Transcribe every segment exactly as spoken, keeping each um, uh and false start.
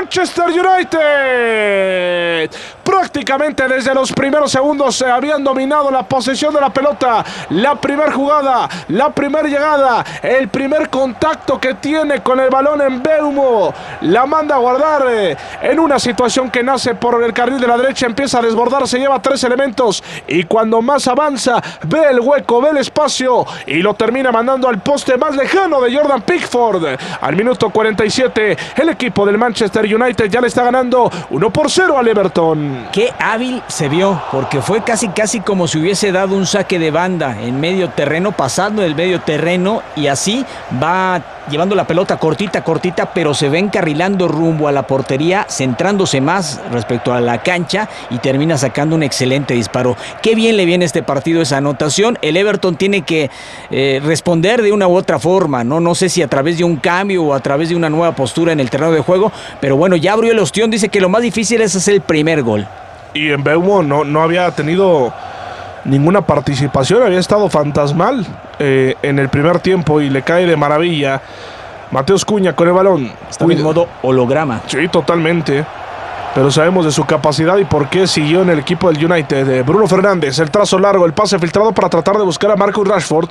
Manchester United. Prácticamente desde los primeros segundos se habían dominado la posesión de la pelota. La primera jugada, la primera llegada, el primer contacto que tiene con el balón en Mbeumo. La manda a guardar en una situación que nace por el carril de la derecha. Empieza a desbordar, se lleva tres elementos. Y cuando más avanza, ve el hueco, ve el espacio. Y lo termina mandando al poste más lejano de Jordan Pickford. Al minuto cuarenta y siete, el equipo del Manchester United ya le está ganando uno por cero al Everton. Qué hábil se vio, porque fue casi casi como si hubiese dado un saque de banda en medio terreno, pasando el medio terreno, y así va llevando la pelota cortita, cortita, pero se va encarrilando rumbo a la portería, centrándose más respecto a la cancha y termina sacando un excelente disparo. Qué bien le viene este partido esa anotación. El Everton tiene que eh, responder de una u otra forma, ¿no? No sé si a través de un cambio o a través de una nueva postura en el terreno de juego, pero bueno, ya abrió el ostión, dice que lo más difícil es hacer el primer gol. Y en Mbeumo no, no había tenido ninguna participación, había estado fantasmal eh, en el primer tiempo y le cae de maravilla. Mateus Cunha con el balón. Está en modo holograma. Sí, totalmente. Pero sabemos de su capacidad y por qué siguió en el equipo del United. Bruno Fernández, el trazo largo, el pase filtrado para tratar de buscar a Marcus Rashford.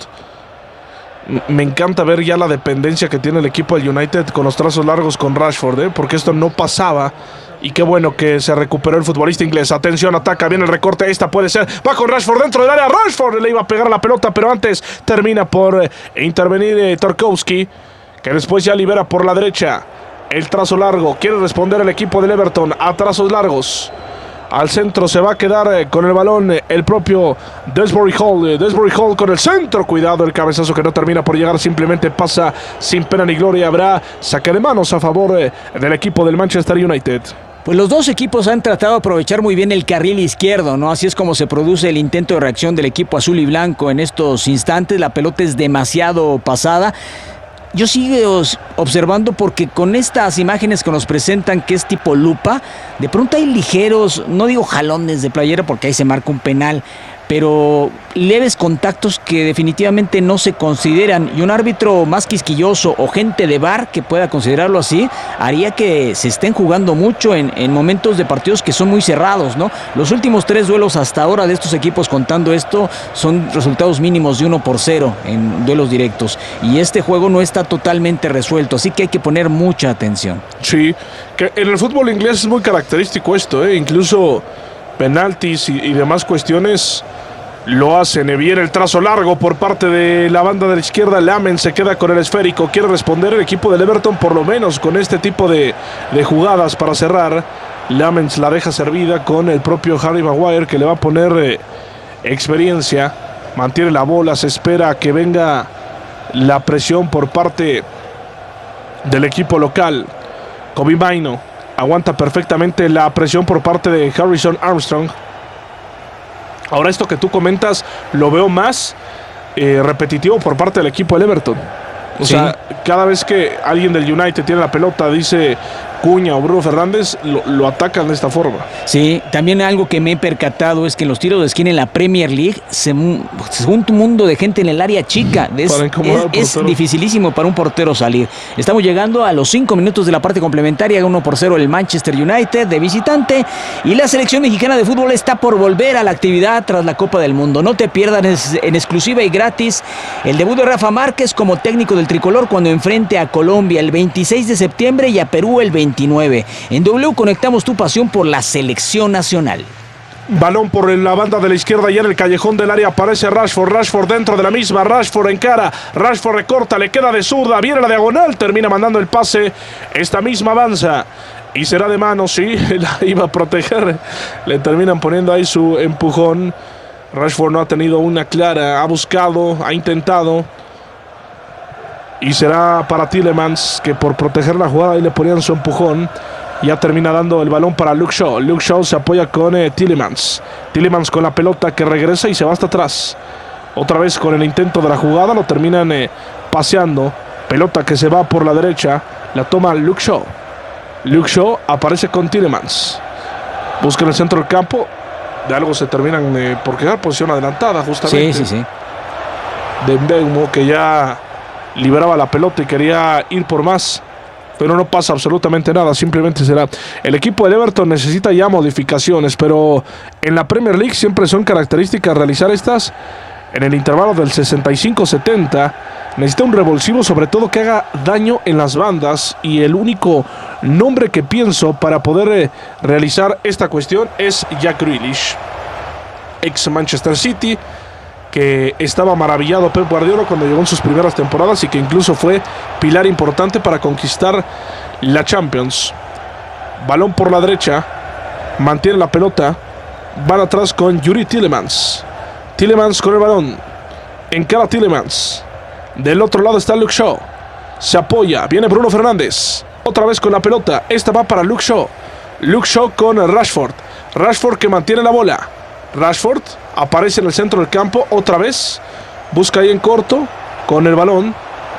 Me encanta ver ya la dependencia que tiene el equipo del United con los trazos largos con Rashford, ¿eh? Porque esto no pasaba. Y qué bueno que se recuperó el futbolista inglés. Atención, ataca, viene el recorte. Esta puede ser. Va con Rashford dentro del área. Rashford le iba a pegar a la pelota, pero antes termina por eh, intervenir eh, Tarkowski, que después ya libera por la derecha. El trazo largo. Quiere responder el equipo del Everton a trazos largos. Al centro se va a quedar eh, con el balón eh, el propio Desbury Hall. Eh, Desbury Hall con el centro. Cuidado, el cabezazo que no termina por llegar. Simplemente pasa sin pena ni gloria. Habrá saque de manos a favor eh, del equipo del Manchester United. Pues los dos equipos han tratado de aprovechar muy bien el carril izquierdo, ¿no? Así es como se produce el intento de reacción del equipo azul y blanco en estos instantes. La pelota es demasiado pasada. Yo sigo observando porque con estas imágenes que nos presentan, que es tipo lupa, de pronto hay ligeros, no digo jalones de playera porque ahí se marca un penal, pero leves contactos que definitivamente no se consideran, y un árbitro más quisquilloso o gente de V A R que pueda considerarlo así, haría que se estén jugando mucho en, en momentos de partidos que son muy cerrados, ¿no? Los últimos tres duelos hasta ahora de estos equipos, contando esto, son resultados mínimos de uno por cero en duelos directos, y este juego no está totalmente resuelto, así que hay que poner mucha atención. Sí, que en el fútbol inglés es muy característico esto, ¿eh? Incluso penaltis y, y demás cuestiones lo hacen. Viene el trazo largo por parte de la banda de la izquierda. Lamen se queda con el esférico. Quiere responder el equipo del Everton por lo menos con este tipo de, de jugadas para cerrar. Lamens la deja servida con el propio Harry Maguire, que le va a poner eh, experiencia. Mantiene la bola, se espera a que venga la presión por parte del equipo local. Kobe Mainoo aguanta perfectamente la presión por parte de Harrison Armstrong. Ahora esto que tú comentas lo veo más eh, repetitivo por parte del equipo del Everton. O sí. sea, cada vez que alguien del United tiene la pelota, dice Cunha o Bruno Fernández, lo, lo atacan de esta forma. Sí, también algo que me he percatado es que en los tiros de esquina en la Premier League se, se junta un mundo de gente en el área chica. Es, es, es dificilísimo para un portero salir. Estamos llegando a los cinco minutos de la parte complementaria, uno por cero el Manchester United de visitante, y la selección mexicana de fútbol está por volver a la actividad tras la Copa del Mundo. No te pierdas en exclusiva y gratis el debut de Rafa Márquez como técnico del tricolor cuando enfrente a Colombia el veintiséis de septiembre y a Perú el veintinueve. En W conectamos tu pasión por la selección nacional. Balón por la banda de la izquierda y en el callejón del área aparece Rashford. Rashford dentro de la misma. Rashford encara. Rashford recorta. Le queda de zurda. Viene la diagonal. Termina mandando el pase. Esta misma avanza. Y será de mano. Sí, la iba a proteger. Le terminan poniendo ahí su empujón. Rashford no ha tenido una clara. Ha buscado. Ha intentado. Y será para Tielemans, que por proteger la jugada ahí le ponían su empujón. Ya termina dando el balón para Luke Shaw. Luke Shaw se apoya con eh, Tielemans. Tielemans con la pelota que regresa y se va hasta atrás. Otra vez con el intento de la jugada. Lo terminan eh, paseando. Pelota que se va por la derecha. La toma Luke Shaw. Luke Shaw aparece con Tielemans. Busca en el centro del campo. De algo se terminan eh, por quedar. Posición adelantada justamente. Sí, sí, sí. De Mbeumo, que ya liberaba la pelota y quería ir por más. pero no pasa absolutamente nada, simplemente será. El equipo del Everton necesita ya modificaciones, pero en la Premier League siempre son características realizar estas en el intervalo del sesenta y cinco setenta. Necesita un revulsivo, sobre todo que haga daño en las bandas, y el único nombre que pienso para poder eh, realizar esta cuestión es Jack Grealish, ex Manchester City, que estaba maravillado Pep Guardiola cuando llegó en sus primeras temporadas y que incluso fue pilar importante para conquistar la Champions. Balón por la derecha, mantiene la pelota, van atrás con Yuri Tielemans. Tielemans con el balón, encara Tielemans. Del otro lado está Luke Shaw, se apoya, viene Bruno Fernández, otra vez con la pelota, esta va para Luke Shaw. Luke Shaw con Rashford, Rashford que mantiene la bola. Rashford aparece en el centro del campo otra vez, busca ahí en corto con el balón,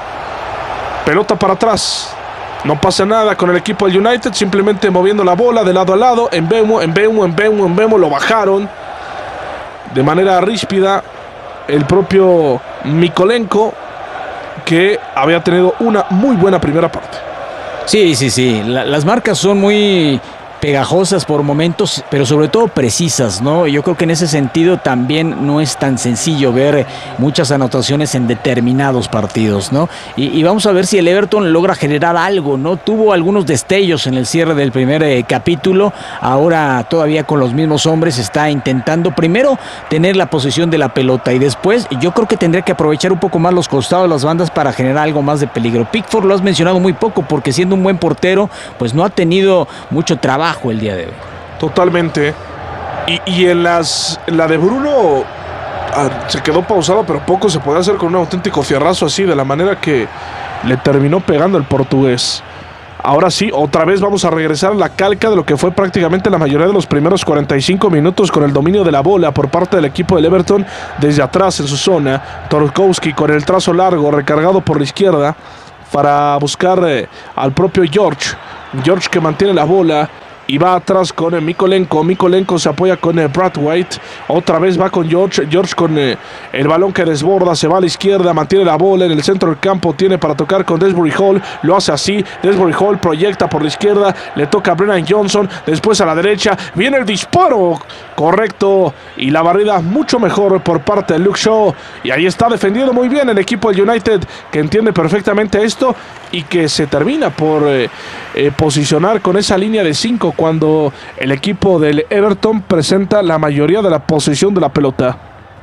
pelota para atrás, no pasa nada con el equipo del United, simplemente moviendo la bola de lado a lado. En Mbeumo, en Mbeumo, en Mbeumo, en Mbeumo, lo bajaron de manera ríspida el propio Mykolenko, que había tenido una muy buena primera parte. Sí, sí, sí, la, las marcas son muy pegajosas por momentos, pero sobre todo precisas, ¿no? Yo creo que en ese sentido también no es tan sencillo ver muchas anotaciones en determinados partidos, ¿no? Y, y vamos a ver si el Everton logra generar algo, ¿no? Tuvo algunos destellos en el cierre del primer eh, capítulo, ahora todavía con los mismos hombres está intentando primero tener la posesión de la pelota y después yo creo que tendría que aprovechar un poco más los costados de las bandas para generar algo más de peligro. Pickford lo has mencionado muy poco porque siendo un buen portero, pues no ha tenido mucho trabajo el día de hoy. Totalmente. Y, y en las en la de Bruno ah, se quedó pausado, pero poco se puede hacer con un auténtico fierrazo así, de la manera que le terminó pegando el portugués. Ahora sí, otra vez vamos a regresar a la calca de lo que fue prácticamente la mayoría de los primeros cuarenta y cinco minutos, con el dominio de la bola por parte del equipo del Everton desde atrás en su zona. Tarkowski con el trazo largo recargado por la izquierda para buscar eh, al propio George. George que mantiene la bola y va atrás con eh, Mykolenko. Mykolenko se apoya con eh, Brad White. Otra vez va con George. George con eh, el balón que desborda. Se va a la izquierda. Mantiene la bola en el centro del campo. Tiene para tocar con Desbury Hall. Lo hace así. Desbury Hall proyecta por la izquierda. Le toca a Brennan Johnson. Después a la derecha. Viene el disparo. Correcto. Y la barrida mucho mejor por parte de Luke Shaw. Y ahí está defendiendo muy bien el equipo del United, que entiende perfectamente esto y que se termina por eh, eh, posicionar con esa línea de cinco cuando el equipo del Everton presenta la mayoría de la posesión de la pelota.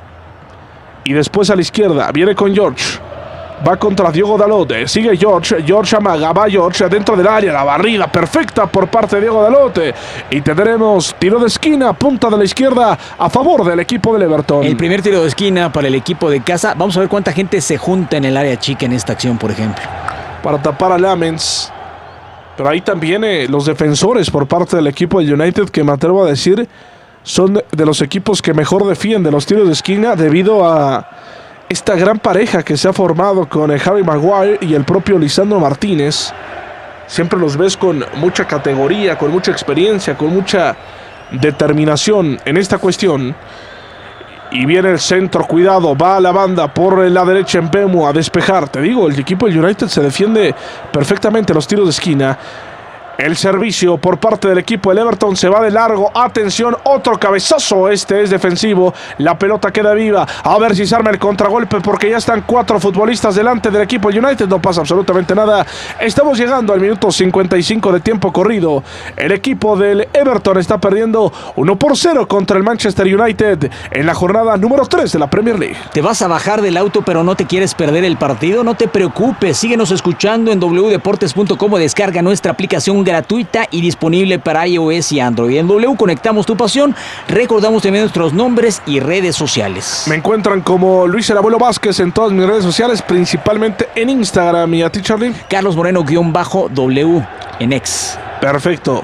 Y después a la izquierda viene con George, va contra Diogo Dalot, sigue George, George amaga, va George dentro del área, la barrida perfecta por parte de Diogo Dalot y tendremos tiro de esquina, punta de la izquierda a favor del equipo del Everton. El primer tiro de esquina para el equipo de casa. Vamos a ver cuánta gente se junta en el área chica en esta acción, por ejemplo, para tapar a Lamens. Pero ahí también eh, los defensores por parte del equipo del United, que me atrevo a decir son de los equipos que mejor defienden los tiros de esquina debido a esta gran pareja que se ha formado con eh, Harry Maguire y el propio Lisandro Martínez. Siempre los ves con mucha categoría, con mucha experiencia, con mucha determinación en esta cuestión. Y viene el centro, cuidado, va a la banda por la derecha en Mbeumo a despejar. Te digo, el equipo del United se defiende perfectamente los tiros de esquina. El servicio por parte del equipo del Everton se va de largo. Atención, otro cabezazo. Este es defensivo. La pelota queda viva. A ver si se arma el contragolpe, porque ya están cuatro futbolistas delante del equipo del United. No pasa absolutamente nada. Estamos llegando al minuto cincuenta y cinco de tiempo corrido. El equipo del Everton está perdiendo uno por cero contra el Manchester United en la jornada número tres de la Premier League. ¿Te vas a bajar del auto pero no te quieres perder el partido? No te preocupes. Síguenos escuchando en doble u deportes punto com o descarga nuestra aplicación gratuita y disponible para iOS y Android. En W conectamos tu pasión. Recordamos también nuestros nombres y redes sociales. Me encuentran como Luis el Abuelo Vázquez en todas mis redes sociales, principalmente en Instagram. ¿Y a ti, Charlie? Carlos Moreno guión bajo W en X. Perfecto.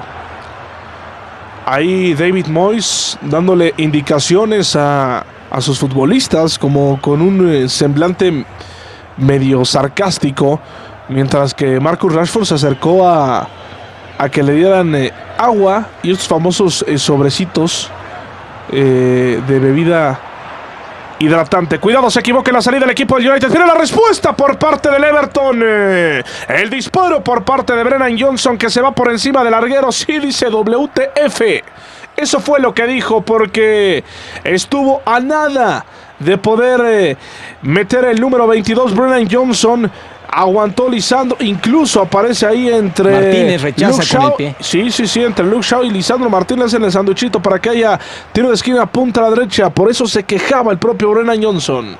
Ahí David Moyes dándole indicaciones a, a sus futbolistas, como con un eh, semblante medio sarcástico, mientras que Marcus Rashford se acercó a a que le dieran eh, agua y estos famosos eh, sobrecitos eh, de bebida hidratante. Cuidado, se equivoca en la salida del equipo del United. Tiene la respuesta por parte del Everton. Eh, el disparo por parte de Brennan Johnson, que se va por encima del larguero. Sí, dice W T F. Eso fue lo que dijo, porque estuvo a nada de poder eh, meter el número veintidós, Brennan Johnson. Aguantó Lisandro, incluso aparece ahí entre Martínez, rechaza Luke Shaw, con el pie. Sí, sí, sí, entre Luke Shaw y Lisandro Martínez en el sanduchito para que haya tiro de esquina, punta a la derecha. Por eso se quejaba el propio Brennan Johnson.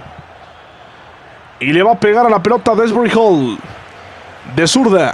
Y le va a pegar a la pelota Desbury Hall. De zurda.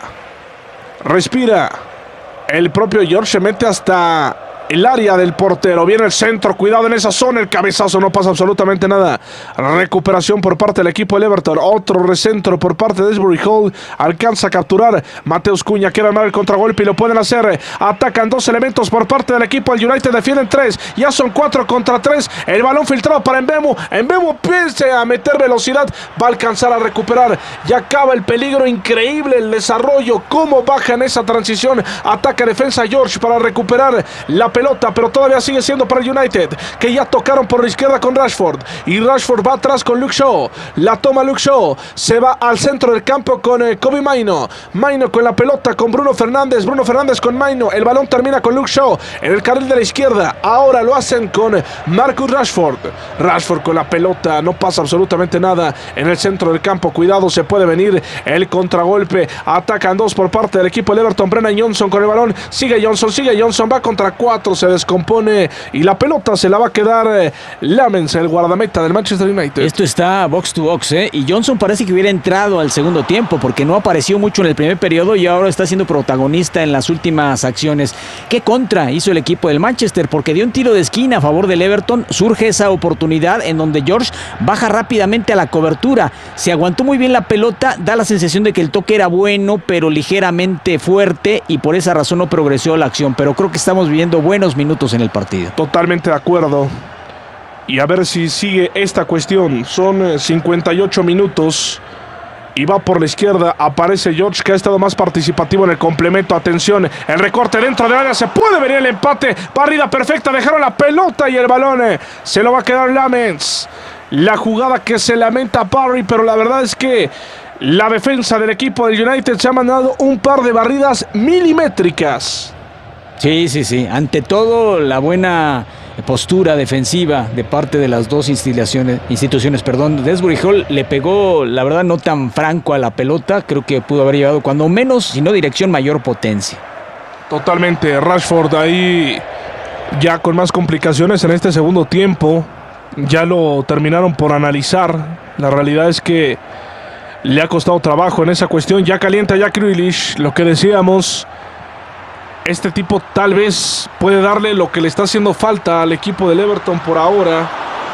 Respira. El propio George se mete hasta el área del portero. Viene el centro. Cuidado en esa zona. El cabezazo, no pasa absolutamente nada. Recuperación por parte del equipo del Everton. Otro recentro por parte de Desbury Hall. Alcanza a capturar Mateus Cunha. Quiere armar el contragolpe y lo pueden hacer. Atacan dos elementos por parte del equipo del United. Defienden tres. Ya son cuatro contra tres. El balón filtrado para Mbeumo. Mbeumo piensa a meter velocidad. Va a alcanzar a recuperar. Ya acaba el peligro. Increíble el desarrollo. Cómo baja en esa transición. Ataca defensa George para recuperar la pelota, pero todavía sigue siendo para el United, que ya tocaron por la izquierda con Rashford, y Rashford va atrás con Luke Shaw. La toma Luke Shaw, se va al centro del campo con eh, Kobbie Mainoo. Mainoo con la pelota con Bruno Fernández. Bruno Fernández con Mainoo. El balón termina con Luke Shaw en el carril de la izquierda. Ahora lo hacen con Marcus Rashford. Rashford con la pelota, no pasa absolutamente nada en el centro del campo. Cuidado, se puede venir el contragolpe. Atacan dos por parte del equipo del Everton. Brennan Johnson con el balón. Sigue Johnson, sigue Johnson, va contra cuatro. Se descompone y la pelota se la va a quedar eh, Lamens, el guardameta del Manchester United. Esto está box to box, ¿eh? Y Johnson parece que hubiera entrado al segundo tiempo, porque no apareció mucho en el primer periodo y ahora está siendo protagonista en las últimas acciones. ¿Qué contra hizo el equipo del Manchester? Porque dio un tiro de esquina a favor del Everton. Surge esa oportunidad en donde George baja rápidamente a la cobertura. Se aguantó muy bien la pelota. Da la sensación de que el toque era bueno, pero ligeramente fuerte, y por esa razón no progresó la acción. Pero creo que estamos viviendo buenos minutos en el partido. Totalmente de acuerdo. Y a ver si sigue esta cuestión. Son cincuenta y ocho minutos. Y va por la izquierda. Aparece George, que ha estado más participativo en el complemento. Atención, el recorte dentro del área. Se puede venir el empate. Barrida perfecta. Dejaron la pelota y el balón eh, se lo va a quedar Lamens. La jugada que se lamenta Barry, pero la verdad es que la defensa del equipo del United se ha mandado un par de barridas milimétricas. Sí, sí, sí. Ante todo, la buena postura defensiva de parte de las dos instituciones. instituciones perdón. Desbury Hall le pegó, la verdad, no tan franco a la pelota. Creo que pudo haber llevado, cuando menos, si no dirección, mayor potencia. Totalmente. Rashford ahí ya con más complicaciones en este segundo tiempo. Ya lo terminaron por analizar. La realidad es que le ha costado trabajo en esa cuestión. Ya calienta Jack Grealish, lo que decíamos. Este tipo tal vez puede darle lo que le está haciendo falta al equipo del Everton por ahora.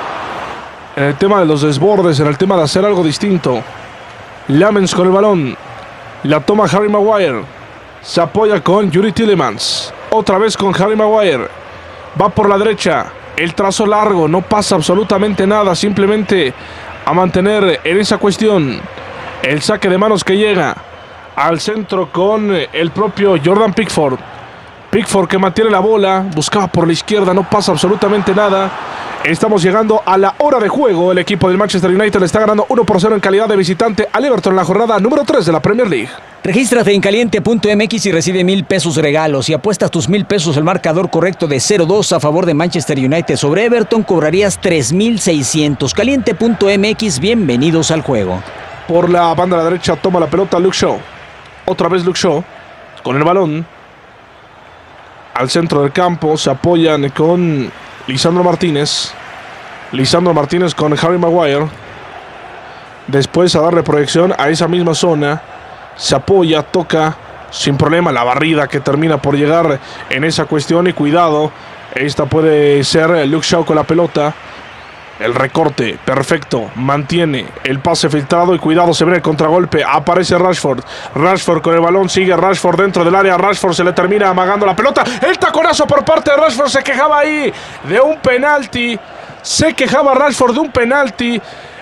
En el tema de los desbordes, en el tema de hacer algo distinto. Lamens con el balón. La toma Harry Maguire. Se apoya con Youri Tielemans. Otra vez con Harry Maguire. Va por la derecha. El trazo largo. No pasa absolutamente nada. Simplemente a mantener en esa cuestión el saque de manos que llega al centro con el propio Jordan Pickford. Pickford que mantiene la bola, buscaba por la izquierda, no pasa absolutamente nada. Estamos llegando a la hora de juego. El equipo del Manchester United le está ganando uno por cero en calidad de visitante al Everton en la jornada número tres de la Premier League. Regístrate en caliente punto m x y recibe mil pesos regalos. Si apuestas tus mil pesos el marcador correcto de cero dos a favor de Manchester United sobre Everton, cobrarías tres mil seiscientos. caliente punto m x, bienvenidos al juego. Por la banda de la derecha toma la pelota Luke Shaw. Otra vez Luke Shaw con el balón. Al centro del campo se apoyan con Lisandro Martínez. Lisandro Martínez con Harry Maguire. Después a darle proyección a esa misma zona. Se apoya, toca sin problema la barrida que termina por llegar en esa cuestión. Y cuidado, esta puede ser Luke Shaw con la pelota. El recorte, perfecto, mantiene el pase filtrado y cuidado, se viene el contragolpe, aparece Rashford, Rashford con el balón, sigue Rashford dentro del área, Rashford se le termina amagando la pelota, el taconazo por parte de Rashford, se quejaba ahí de un penalti, se quejaba Rashford de un penalti,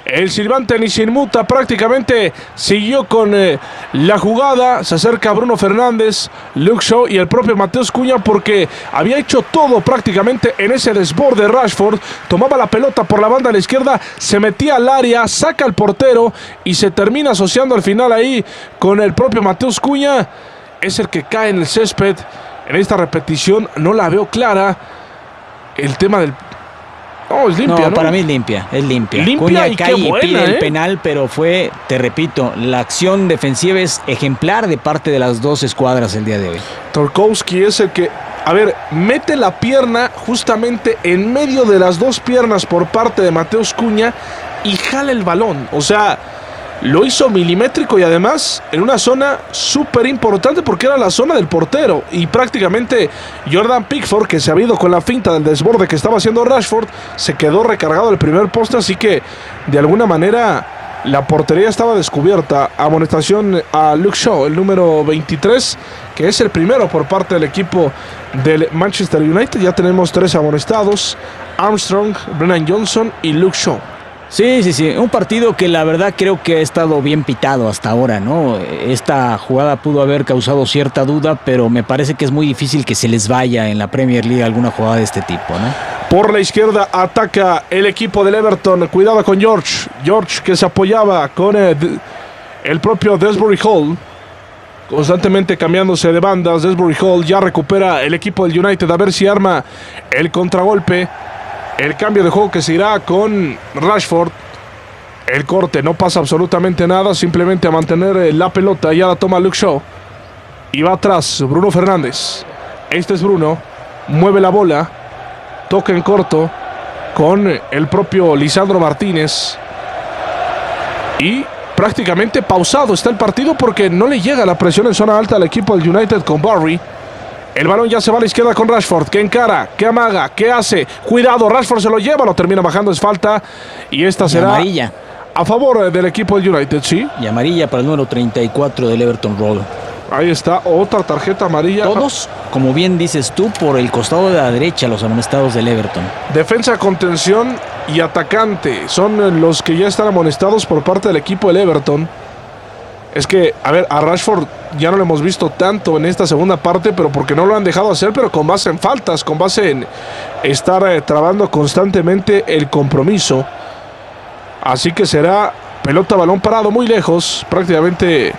El silbante ni se inmuta, prácticamente siguió con eh, la jugada. Se acerca Bruno Fernández, Luke Shaw y el propio Mateus Cunha, porque había hecho todo prácticamente en ese desborde. Rashford tomaba la pelota por la banda de la izquierda, se metía al área, saca al portero y se termina asociando al final ahí con el propio Mateus Cunha. Es el que cae en el césped. En esta repetición no la veo clara. El tema del... No, es limpia, no, ¿no? para mí es limpia, es limpia. Limpia Cunha y cae qué y buena, pide ¿eh? el penal, pero fue, te repito, la acción defensiva es ejemplar de parte de las dos escuadras el día de hoy. Tarkowski es el que, a ver, mete la pierna justamente en medio de las dos piernas por parte de Mateus Cunha y jala el balón. O sea, lo hizo milimétrico y además en una zona súper importante porque era la zona del portero. Y prácticamente Jordan Pickford, que se ha ido con la finta del desborde que estaba haciendo Rashford, se quedó recargado el primer poste. Así que de alguna manera la portería estaba descubierta. Amonestación a Luke Shaw, el número veintitrés, que es el primero por parte del equipo del Manchester United. Ya tenemos tres amonestados: Armstrong, Brennan Johnson y Luke Shaw. Sí, sí, sí, un partido que la verdad creo que ha estado bien pitado hasta ahora, ¿no? Esta jugada pudo haber causado cierta duda, pero me parece que es muy difícil que se les vaya en la Premier League alguna jugada de este tipo, ¿no? Por la izquierda ataca el equipo del Everton. Cuidado con George. George, que se apoyaba con el, el propio Desbury Hall, constantemente cambiándose de bandas. Desbury Hall ya recupera el equipo del United, a ver si arma el contragolpe. El cambio de juego que se irá con Rashford. El corte, no pasa absolutamente nada, simplemente a mantener la pelota. Ya la toma Luke Shaw y va atrás Bruno Fernández. Este es Bruno, mueve la bola, toca en corto con el propio Lisandro Martínez y prácticamente pausado está el partido porque no le llega la presión en zona alta al equipo del United con Barry. El balón ya se va a la izquierda con Rashford, que encara, que amaga, que hace. Cuidado, Rashford se lo lleva, lo termina bajando, es falta. Y esta y será amarilla a favor del equipo del United, ¿sí? Y amarilla para el número treinta y cuatro del Everton Road. Ahí está, otra tarjeta amarilla. Todos, como bien dices tú, por el costado de la derecha, los amonestados del Everton. Defensa, contención y atacante son los que ya están amonestados por parte del equipo del Everton. Es que, a ver, a Rashford ya no lo hemos visto tanto en esta segunda parte, pero porque no lo han dejado hacer, pero con base en faltas, con base en estar eh, trabando constantemente el compromiso. Así que será pelota, balón parado muy lejos, prácticamente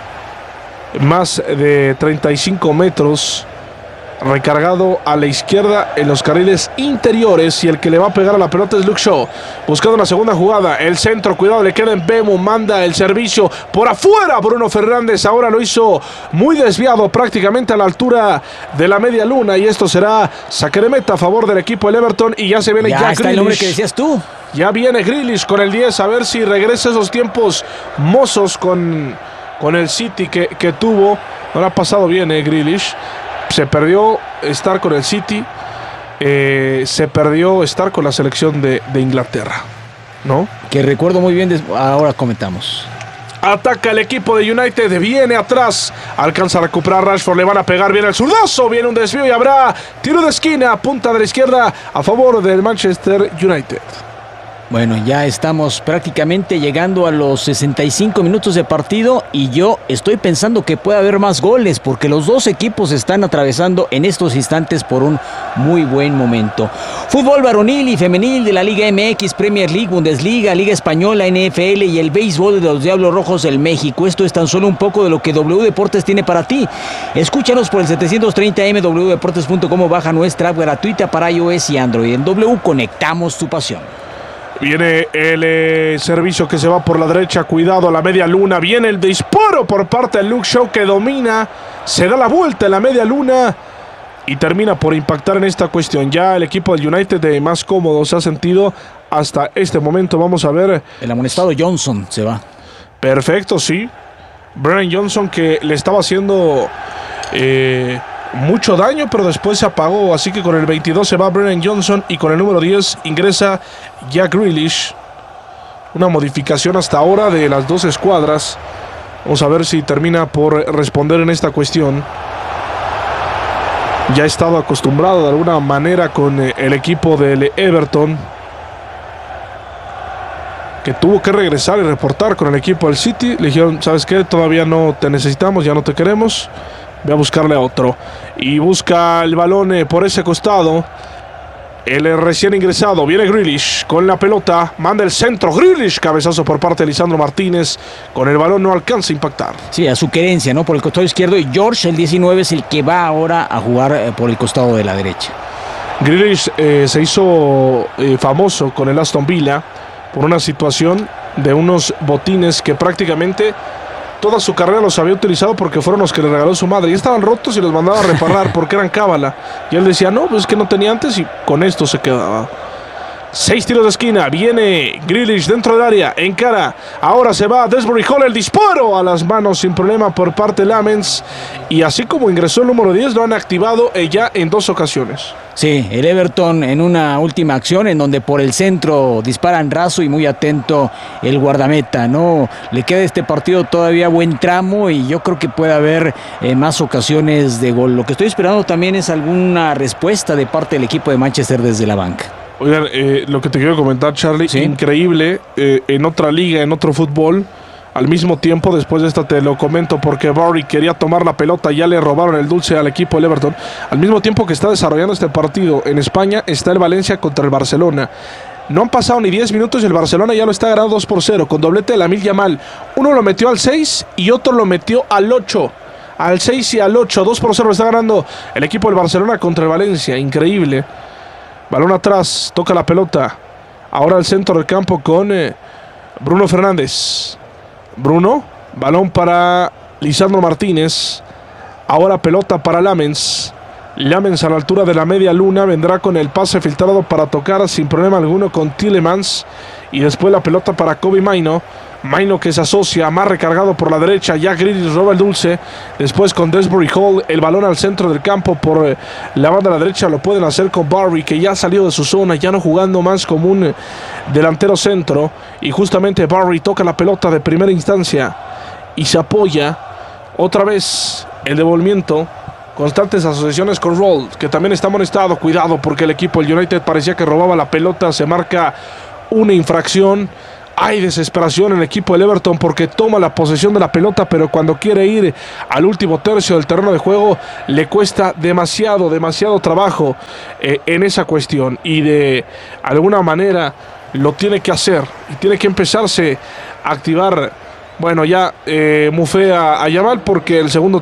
más de treinta y cinco metros, recargado a la izquierda en los carriles interiores, y el que le va a pegar a la pelota es Luke Shaw, buscando la segunda jugada, el centro, cuidado, le queda en Bemo, manda el servicio por afuera, Bruno Fernández, ahora lo hizo muy desviado, prácticamente a la altura de la media luna, y esto será saque de meta a favor del equipo del Everton, y ya se viene ya Jack está Grealish. El nombre que decías tú. Ya viene Grealish con el diez, a ver si regresa esos tiempos mozos con, con el City que, que tuvo. No le ha pasado bien, eh, Grealish. Se perdió estar con el City, eh, se perdió estar con la selección de, de Inglaterra, ¿no? Que recuerdo muy bien, ahora comentamos. Ataca el equipo de United, viene atrás, alcanza a recuperar Rashford, le van a pegar bien el zurdazo, viene un desvío y habrá tiro de esquina, punta de la izquierda a favor del Manchester United. Bueno, ya estamos prácticamente llegando a los sesenta y cinco minutos de partido y yo estoy pensando que puede haber más goles porque los dos equipos están atravesando en estos instantes por un muy buen momento. Fútbol varonil y femenil de la Liga M X, Premier League, Bundesliga, Liga Española, N F L y el béisbol de los Diablos Rojos del México. Esto es tan solo un poco de lo que W Deportes tiene para ti. Escúchanos por el setecientos treinta M, doble u deportes punto com, o baja nuestra app gratuita para iOS y Android. En W conectamos tu pasión. Viene el eh, servicio que se va por la derecha, cuidado a la media luna, viene el disparo por parte de Luke Shaw que domina, se da la vuelta en la media luna y termina por impactar en esta cuestión. Ya el equipo del United de más cómodo se ha sentido hasta este momento. Vamos a ver. El amonestado Johnson se va. Perfecto, sí. Brennan Johnson, que le estaba haciendo eh, mucho daño, pero después se apagó. Así que con el veintidós se va Brennan Johnson y con el número diez ingresa Jack Grealish. Una modificación hasta ahora de las dos escuadras. Vamos a ver si termina por responder en esta cuestión. Ya ha estado acostumbrado de alguna manera con el equipo del Everton. que tuvo que regresar y reportar con el equipo del City. Le dijeron, ¿sabes qué? Todavía no te necesitamos, ya no te queremos. Voy a buscarle a otro. Y busca el balón eh, por ese costado. El eh, recién ingresado. Viene Grealish con la pelota. Manda el centro. Grealish. Cabezazo por parte de Lisandro Martínez. Con el balón no alcanza a impactar. Sí, a su querencia, ¿no? Por el costado izquierdo. Y George, el diecinueve, es el que va ahora a jugar eh, por el costado de la derecha. Grealish eh, se hizo eh, famoso con el Aston Villa por una situación de unos botines que prácticamente toda su carrera los había utilizado porque fueron los que le regaló su madre y estaban rotos y los mandaba a reparar porque eran cábala. Y él decía, no, pues es que no tenía antes, y con esto se quedaba. Seis tiros de esquina, viene Grealish dentro del área, encara, ahora se va a Desbury Hall, el disparo a las manos sin problema por parte de Lamens, y así como ingresó el número diez, lo han activado ya en dos ocasiones. Sí, el Everton en una última acción en donde por el centro disparan raso y muy atento el guardameta, ¿no? Le queda este partido todavía buen tramo y yo creo que puede haber eh, más ocasiones de gol. Lo que estoy esperando también es alguna respuesta de parte del equipo de Manchester desde la banca. Oigan, eh, lo que te quiero comentar, Charlie, ¿sí? Increíble, eh, en otra liga, en otro fútbol, al mismo tiempo, después de esta te lo comento porque Barry quería tomar la pelota, ya le robaron el dulce al equipo del Everton. Al mismo tiempo que está desarrollando este partido en España, está el Valencia contra el Barcelona. No han pasado ni diez minutos y el Barcelona ya lo está ganando dos por cero, con doblete de Lamine Yamal. Uno lo metió al seis y otro lo metió al ocho. Al seis y al ocho, dos por cero lo está ganando el equipo del Barcelona contra el Valencia, increíble. Balón atrás, toca la pelota. Ahora el centro del campo con eh, Bruno Fernández. Bruno, balón para Lisandro Martínez. Ahora pelota para Lamens. Lamens a la altura de la media luna. Vendrá con el pase filtrado para tocar sin problema alguno con Tielemans. Y después la pelota para Kobbie Mainoo. Mainoo que se asocia, más recargado por la derecha. Ya Grealish roba el dulce. Después con Desbury Hall, el balón al centro del campo por eh, la banda de la derecha. Lo pueden hacer con Barry, que ya salió de su zona, ya no jugando más como un eh, delantero centro. Y justamente Barry toca la pelota de primera instancia y se apoya. Otra vez el devolvimiento. Constantes asociaciones con Roll, que también está amonestado. Cuidado porque el equipo del United parecía que robaba la pelota. Se marca una infracción. Hay desesperación en el equipo del Everton porque toma la posesión de la pelota, pero cuando quiere ir al último tercio del terreno de juego le cuesta demasiado, demasiado trabajo eh, en esa cuestión, y de alguna manera lo tiene que hacer y tiene que empezarse a activar. Bueno, ya eh, mufé a, a Yamal porque el segundo